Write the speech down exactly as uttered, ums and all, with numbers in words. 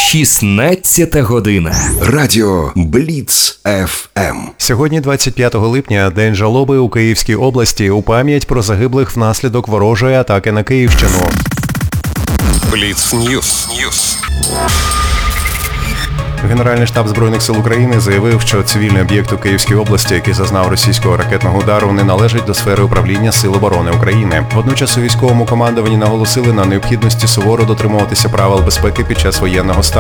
шістнадцята година. Радіо Бліц еф ем. Сьогодні, двадцять п'ятого липня, День жалоби у Київській області у пам'ять про загиблих внаслідок ворожої атаки на Київщину. Бліц Ньюс. Генеральний штаб Збройних сил України заявив, що цивільний об'єкт у Київській області, який зазнав російського ракетного удару, не належить до сфери управління Сил оборони України. Водночас у військовому командуванні наголосили на необхідності суворо дотримуватися правил безпеки під час воєнного стану.